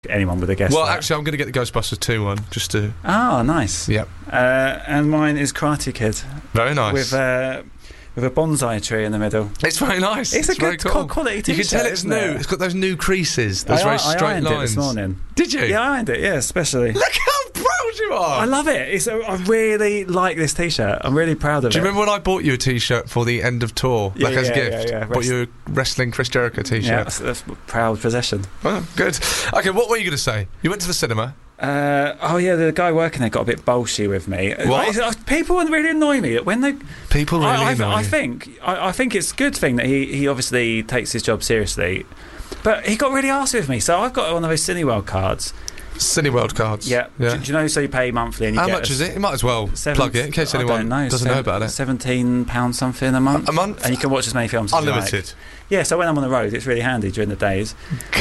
anyone would have guessed Well, that. actually, I'm going to get the Ghostbusters 2 one, just to... Oh, nice. Yep. And mine is Karate Kid. Very nice. With a bonsai tree in the middle. It's very nice. It's a very good cool. quality t-shirt. You can tell it's isn't new. it? It's got those new creases, those very straight I ironed lines. it this morning. Did you? Yeah, I ironed it, yeah, especially. Look how proud you are! I love it. I really like this t-shirt. I'm really proud of it. Do you remember when I bought you a t-shirt for the end of tour? Yeah, as a yeah, gift? yeah. Bought you a Wrestling Chris Jericho t-shirt. Yeah, that's a proud possession. Oh, good. Okay, what were you going to say? You went to the cinema. The guy working there got a bit bolshy with me. What? People really annoy me when they. People really annoy you. I think it's a good thing that he obviously takes his job seriously, but he got really arsy with me. So I've got one of those Cineworld cards. Cineworld cards. Yeah. Do you know? So you pay monthly and you How get much is it? You might as well plug it in case anyone doesn't know about it. £17 something a month. A month, and you can watch as many films as you like. Unlimited. Yeah. So when I'm on the road, it's really handy during the days.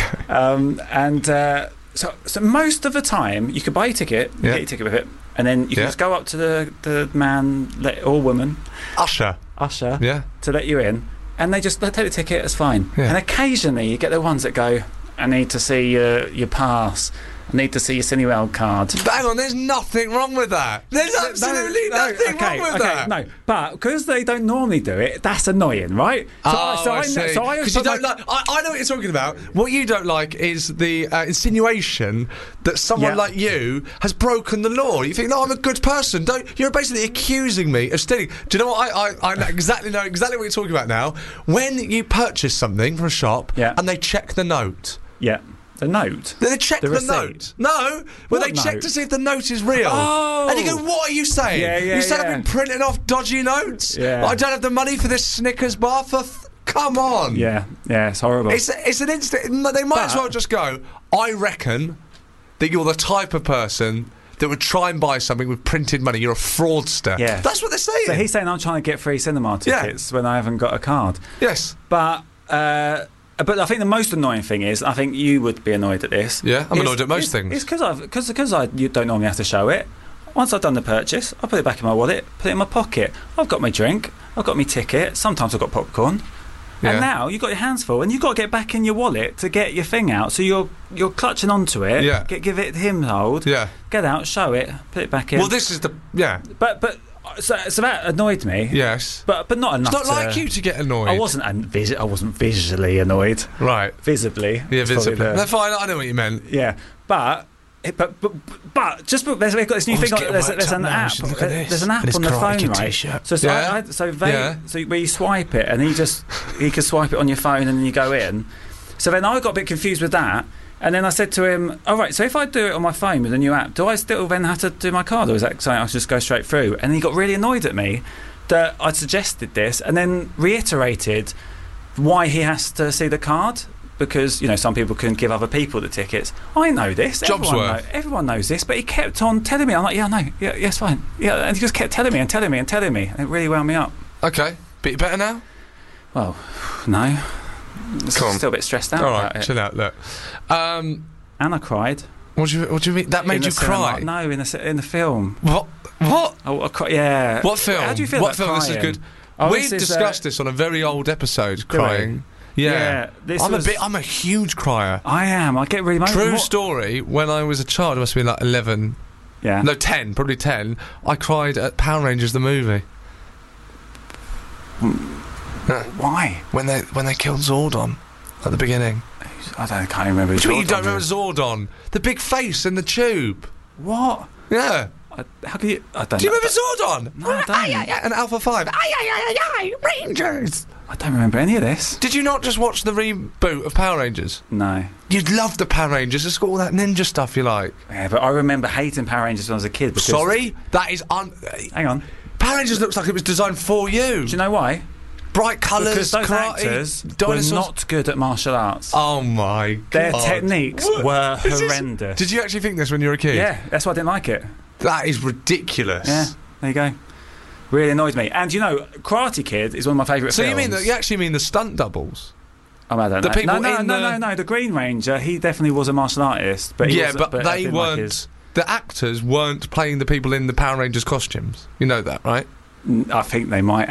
So most of the time, you could buy your ticket, get your ticket with it, and then you can just go up to the man or woman, Usher, to let you in, and they take the ticket. It's fine. Yeah. And occasionally, you get the ones that go, "I need to see your pass. I need to see your Cineworld card." Hang on, there's nothing wrong with that. There's absolutely nothing wrong with that. No, but because they don't normally do it, that's annoying, right? I see. Because you don't like. I know what you're talking about. What you don't like is the insinuation that someone like you has broken the law. You think, no, I'm a good person. You're basically accusing me of stealing. Do you know what? I know exactly what you're talking about now. When you purchase something from a shop and they check the note. Yeah. The note? They check the note. No, well, they check to see if the note is real. Oh. And you go, what are you saying? You said I've been printing off dodgy notes? Yeah. I don't have the money for this Snickers bar come on. Yeah, it's horrible. It's an instant. They might as well just go, I reckon that you're the type of person that would try and buy something with printed money. You're a fraudster. Yeah. That's what they're saying. So he's saying I'm trying to get free cinema tickets when I haven't got a card. Yes. But I think the most annoying thing is, I think you would be annoyed at this. Yeah, I'm annoyed at most things. It's because you don't normally have to show it. Once I've done the purchase, I put it back in my wallet, put it in my pocket. I've got my drink, I've got my ticket, sometimes I've got popcorn. Yeah. And now you've got your hands full and you've got to get back in your wallet to get your thing out. So you're clutching onto it, give it him hold, get out, show it, put it back in. Well, this is the... Yeah. But so that annoyed me. Yes. But not enough. It's not like you to get annoyed. I wasn't visually annoyed. Right. Visibly. Yeah, visibly. That's fine. I know what you meant. Yeah. But just we've got this new thing. There's an app. There's an app on the phone, right? So where you swipe it, and he can swipe it on your phone, and then you go in. So then I got a bit confused with that. And then I said to him, all right, so if I do it on my phone with a new app, do I still then have to do my card, or is that something I should just go straight through? And he got really annoyed at me that I'd suggested this and then reiterated why he has to see the card, because, some people can give other people the tickets. I know this. Everyone knows this, but he kept on telling me. I'm like, yeah, I know. Yeah, it's fine. Yeah, and he just kept telling me and telling me and telling me. And it really wound me up. Okay. Bit better now? Well, no. Still a bit stressed out. All right, chill out. Look, and I cried. What do you mean? That made you cry? No, in the film. What? Oh, yeah. What film? How do you feel about crying? This is good. We've discussed this on a very old episode. Crying. Yeah. I'm a huge crier. I am. I get really emotional. True story. When I was a child, I must have been like 11. Yeah. No, 10. Probably 10. I cried at Power Rangers the movie. Why? When they killed Zordon at the beginning. Can't remember. What do you mean you don't remember Zordon? The big face and the tube. What? Yeah. How can you? I don't. Do you remember Zordon? No, I don't. And Alpha 5. Rangers. I don't remember any of this. Did you not just watch the reboot of Power Rangers? No. You'd love the Power Rangers. It's got all that ninja stuff you like. Yeah, but I remember hating Power Rangers when I was a kid. Sorry? That is Hang on. Power Rangers looks like it was designed for you. Do you know why? Bright colours, because those karate, actors dinosaurs. were not good at martial arts. Oh my god. Their techniques were horrendous. Did you actually think this when you were a kid? Yeah, that's why I didn't like it. That is ridiculous. Yeah, there you go. Really annoyed me. And Karate Kid is one of my favourite films. So you actually mean the stunt doubles? Oh, I don't know. People no. The Green Ranger, he definitely was a martial artist. But they weren't. The actors weren't playing the people in the Power Rangers costumes. You know that, right? I think they might have.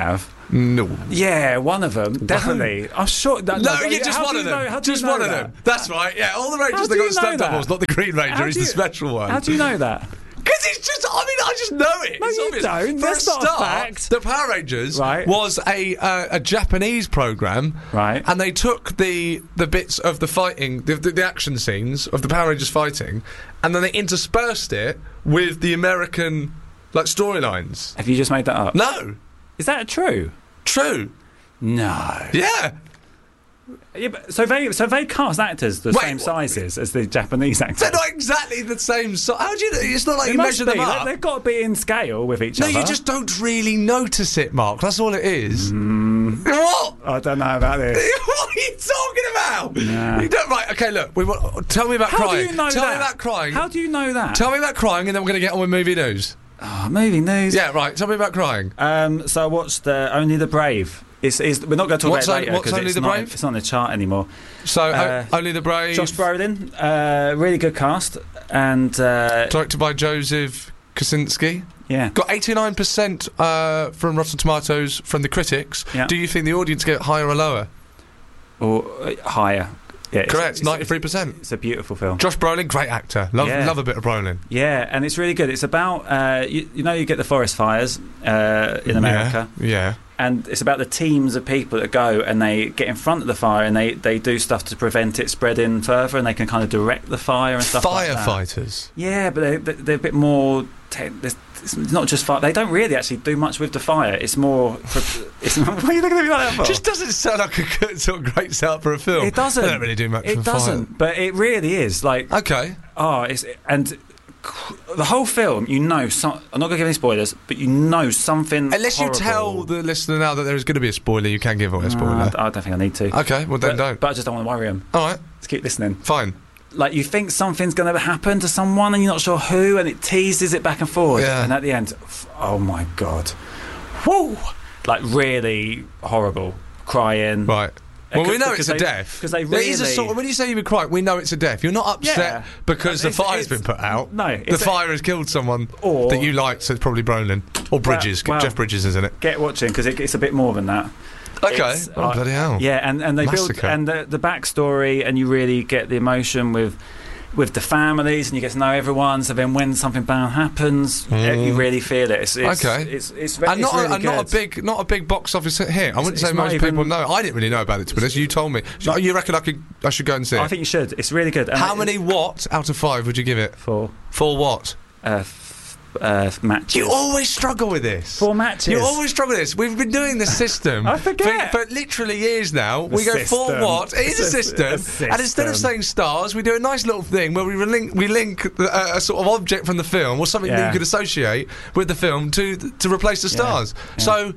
No. Yeah, one of them, definitely. I'm sure. Just one of them. Just one of them. That's right. Yeah, all the Rangers they got stunt doubles, not the Green Ranger. He's the special one. How do you know that? Because it's just, I just know it. No, it's you obvious. don't. That's not a fact. The Power Rangers was a Japanese program, right? And they took the bits of the fighting, the action scenes of the Power Rangers fighting, and then they interspersed it with the American storylines. Have you just made that up? No. Is that true? True. No. Yeah. Yeah, but so they cast actors the same sizes as the Japanese actors. They're not exactly the same size. How do you? It's not like you measure them up. They've got to be in scale with each other. No, you just don't really notice it, Mark. That's all it is. What? I don't know about this. What are you talking about? Nah. You don't. Right. Okay. Look. Tell me about crying. How do you know Tell that? me about crying. How do you know that? Tell me about crying, and then we're going to get on with movie news. Oh, movie news. Yeah. Right. Tell me about crying. So I watched Only the Brave. We're not going to talk about it later because it's not on the chart anymore. So Only the Brave. Josh Brolin, really good cast, and directed by Joseph Kosinski. Yeah, got 89% from Rotten Tomatoes from the critics. Yeah. Do you think the audience get higher or lower? Or higher? Yeah, correct. 93%. It's a beautiful film. Josh Brolin, great actor. Love a bit of Brolin. Yeah, and it's really good. It's about you get the forest fires in America. Yeah. And it's about the teams of people that go and they get in front of the fire and they do stuff to prevent it spreading further, and they can kind of direct the fire and stuff like that. Firefighters. Yeah, but they're a bit more. It's not just fire. They don't really actually do much with the fire. It's more. Why are you looking at me like that for? It just doesn't sound like a good, sort of great setup for a film. It doesn't. They don't really do much for fire. It doesn't, but it really is. Okay. The whole film, I'm not going to give any spoilers, but something. Unless horrible. you tell the listener now that there is going to be a spoiler, you can give away a spoiler. I don't think I need to. Okay, well then don't. But I just don't want to worry him. All right. Let's keep listening. Fine. You think something's going to happen to someone and you're not sure who, and it teases it back and forth. Yeah. And at the end, oh my God. Woo! Really horrible. Crying. Right. Well, we know it's a death. Because they really... when you say you've been crying, we know it's a death. You're not upset because the fire's been put out. No. The fire has killed someone that you like, so it's probably Brolin. Or Bridges. Jeff Bridges, isn't it? Get watching, because it's a bit more than that. Okay. Bloody hell. Yeah, and they Massacre. build... And the backstory, and you really get the emotion with the families, and you get to know everyone. So then, when something bad happens, you really feel it. It's really good. Not a big box office hit. I wouldn't say most people know. I didn't really know about it, to be honest. You told me. So you reckon I should go and see it? I think you should. It's really good. How many what out of 5 would you give it? 4. 4 what? Matches. You always struggle with this. 4 matches. You always struggle with this. We've been doing this system I forget. for literally years now. We go 4 what? It is a system. And instead of saying stars, we do a nice little thing where we link a sort of object from the film or something that you could associate with the film to replace the stars. Yeah. So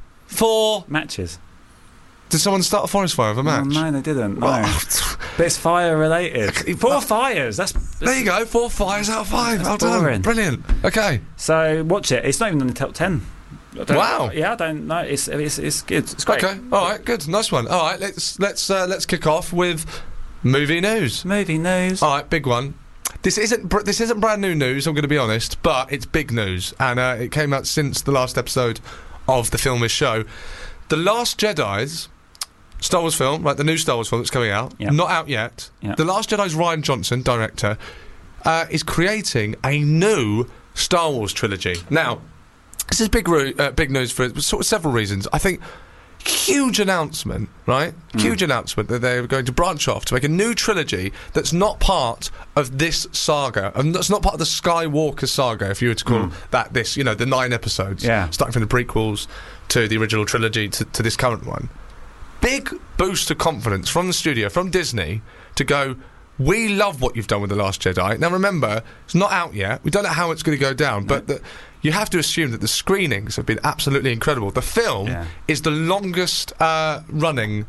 4 matches. Did someone start a forest fire with a match? No, they didn't. No. But it's fire related. 4 fires. There you go. 4 fires out of 5. Well done. Brilliant. Okay. So watch it. It's not even in the top 10. Wow. Yeah, I don't know. It's good. It's great. Okay. All right. Good. Nice one. All right. Let's kick off with movie news. Movie news. All right. Big one. This isn't brand new news. I'm going to be honest, but it's big news, and it came out since the last episode of the Filmish Show. The Last Jedi's Star Wars film, the new Star Wars film that's coming out, not out yet. Yep. The Last Jedi's Rian Johnson, director, is creating a new Star Wars trilogy. Now, this is big news for sort of several reasons. I think huge announcement, right? Huge announcement that they're going to branch off to make a new trilogy that's not part of this saga, and that's not part of the Skywalker saga, if you were to call that this, the 9 episodes, starting from the prequels to the original trilogy to this current one. Big boost of confidence from the studio, from Disney, to go, we love what you've done with The Last Jedi. Now remember, it's not out yet. We don't know how it's going to go down, but you have to assume that the screenings have been absolutely incredible. The film is the longest running,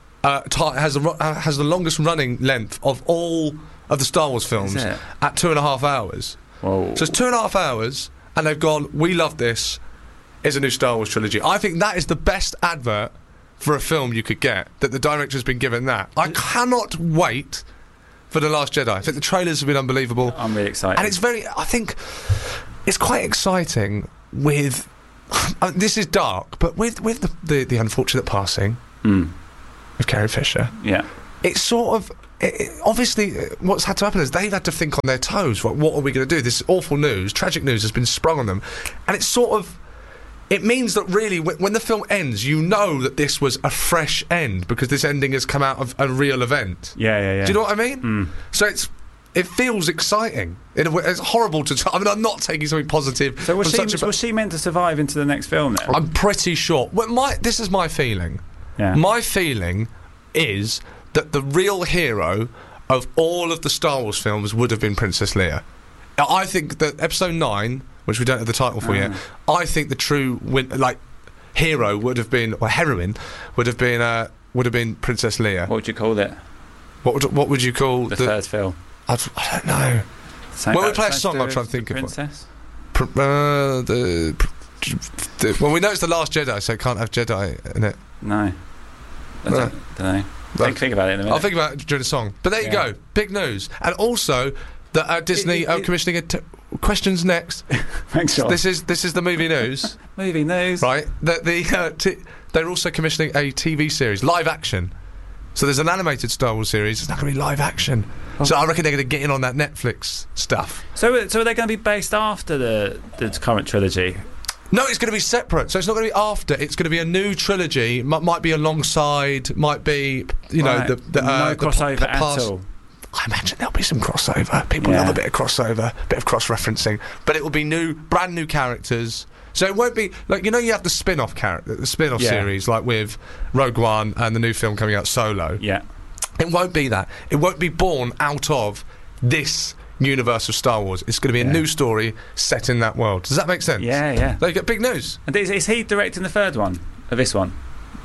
has the longest running length of all of the Star Wars films at 2.5 hours. Whoa. So it's 2.5 hours, and they've gone, we love this, is a new Star Wars trilogy. I think that is the best advert for a film you could get, that the director's been given that. I cannot wait for The Last Jedi. I think the trailers have been unbelievable. I'm really excited. And I think it's quite exciting with this is dark, but with the unfortunate passing of Carrie Fisher, it's sort of obviously what's had to happen is they've had to think on their toes. What are we going to do? This awful news, tragic news, has been sprung on them, and it's sort of. It means that really, when the film ends, you know that this was a fresh end because this ending has come out of a real event. Yeah. Do you know what I mean? So it feels exciting. It's horrible to. I mean, I'm not taking something positive. So was she meant to survive into the next film then? I'm pretty sure. This is my feeling. Yeah. My feeling is that the real hero of all of the Star Wars films would have been Princess Leia. I think that Episode 9, which we don't have the title for yet, I think the true hero would have been, or heroine would have been Princess Leia. What would you call it? What would you call the third film? I don't know. When we play a song, I'll try and think of Princess. Well, we know it's The Last Jedi, so it can't have Jedi in it. No. I don't know. Think about it in a minute. I'll think about it during the song. But there you go. Big news. And also that Disney are commissioning questions next. Thanks, John. This is the movie news. Movie news. Right. They're also commissioning a TV series, live action. So there's an animated Star Wars series. It's not going to be live action. Oh. So I reckon they're going to get in on that Netflix stuff. So are they going to be based after the current trilogy? No, it's going to be separate. So it's not going to be after. It's going to be a new trilogy. Might be alongside. Might be no crossover at all. I imagine there'll be some crossover. People love a bit of crossover, a bit of cross-referencing. But it will be brand new characters. So it won't be like, you have the spin-off series, like with Rogue One and the new film coming out, Solo. Yeah. It won't be that. It won't be born out of this universe of Star Wars. It's going to be a new story set in that world. Does that make sense? Yeah. They get big news. And is he directing the third one of this one?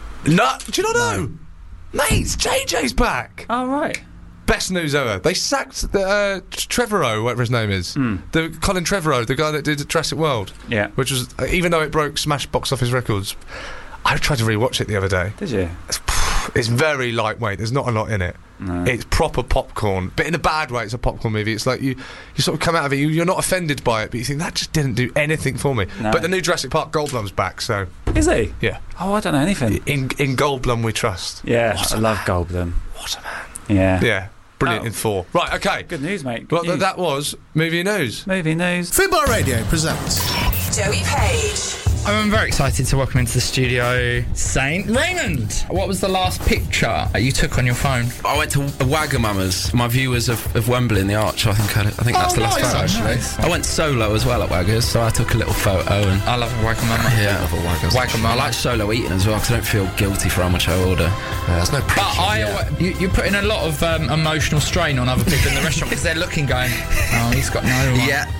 No, do you not know? Mate, JJ's back. Oh, right. Best news ever. They sacked Trevorrow, whatever his name is. The Colin Trevorrow, the guy that did Jurassic World. Yeah. Which was, even though it broke smash box office records, I tried to rewatch it the other day. Did you? It's very lightweight. There's not a lot in it. No. It's proper popcorn, but in a bad way. It's a popcorn movie. It's like you sort of come out of it, you're not offended by it, but you think that just didn't do anything for me. No. But the new Jurassic Park, Goldblum's back, so is he? Yeah. Oh, I don't know anything. In Goldblum we trust. Yeah, I love Goldblum. What a man. Yeah. Yeah. Brilliant in 4. Right, okay. Good news, mate. Well, that was Movie News. Movie News. Fubar Radio presents Joey Page. I'm very excited to welcome into the studio Saint Raymond. What was the last picture you took on your phone? I went to Wagamama's. My view was of Wembley in the Arch. I think that's the last photo, actually. Nice. I went solo as well at Waggers, so I took a little photo. And I love a Wagamama. Yeah, I love a Wagamama. I like solo eating as well because I don't feel guilty for how much I order. There's no pressure. But you put in a lot of emotional strain on other people in the restaurant because they're looking, going, oh, he's got no one. Yeah.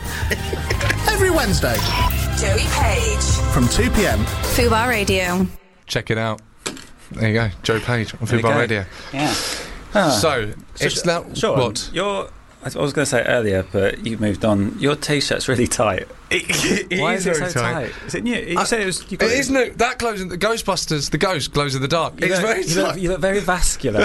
Every Wednesday. Joey Page. From 2 p.m. Fubar Radio. Check it out. There you go. Joe Page on Fubar Radio. Yeah. So, it's now... Sure. What? I was going to say earlier, but you moved on. Your T-shirt's really tight. Why is it so tight? Is it new? You said it was... It is new. That glows in the Ghostbusters. The ghost glows in the dark. It's very tight. You look very vascular.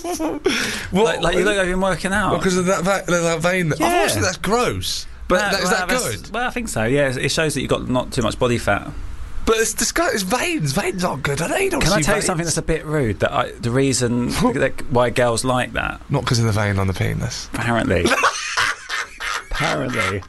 What? Like you look like you've been working out. Because of that vein. Yeah. Obviously, that's gross. But is that good? Well, I think so, yeah. It shows that you've got not too much body fat. But it's veins. Veins aren't good, are they? Can I tell you something that's a bit rude? The reason why girls like that... Not because of the vein on the penis. Apparently. Apparently.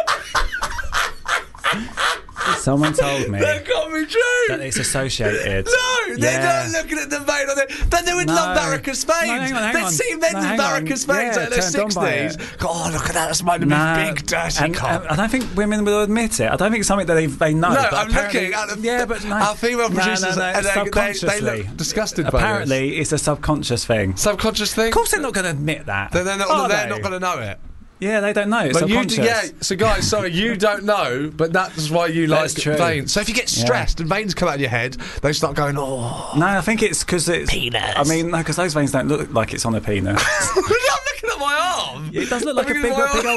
Someone told me that can't be true. That it's associated. No, they're not looking at the vein on there. Then they would love varicose veins. They'd see men with varicose veins in their 60s. Oh, look at that. That's my big dirty cock. I don't think women will admit it. I don't think it's something that they know. No, I'm looking at our female producers and they look disgusted by this. Apparently, it's a subconscious thing. Subconscious thing? Of course they're not going to admit that. They're not going to know it. Yeah, they don't know. It's subconscious. So guys, sorry, you don't know, but that's why you like veins. So if you get stressed and veins come out of your head, they start going, oh. No, I think it's because it's... Penis. I mean, no, because those veins don't look like it's on a penis. I'm looking at my arm. It does look like a big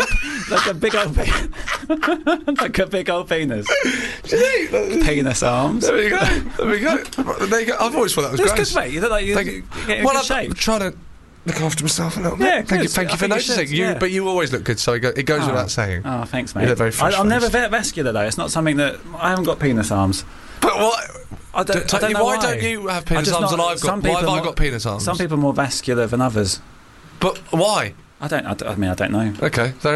old penis. Penis arms. There we go. There you go. I've always thought that was gross. That's good, mate. You look like you're getting in good shape. I'm trying to... look after myself a little bit. Yeah, thank you for noticing. But you always look good, so it goes without saying. Oh, thanks, mate. You look very fresh. I'm never vascular though. It's not something that I haven't got penis arms. But what? I don't know why don't you have penis arms and I've got? Why have I got penis arms? Some people are more vascular than others. But why? I don't know. Okay.